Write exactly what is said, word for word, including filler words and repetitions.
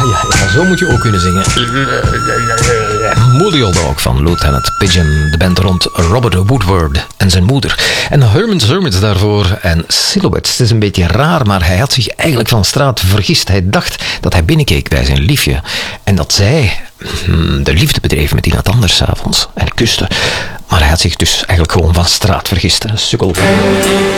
ja, ja, zo moet je ook kunnen zingen. Moody Old Dog van Lieutenant Pigeon. De band rond Robert Woodward en zijn moeder. En Herman's Hermits daarvoor. En Silhouettes. Het is een beetje raar, maar hij had zich eigenlijk van straat vergist. Hij dacht dat hij binnenkeek bij zijn liefje. En dat zij de liefde bedreef met iemand anders 's avonds. En kuste. Maar hij had zich dus eigenlijk gewoon van straat vergist. Sukkel.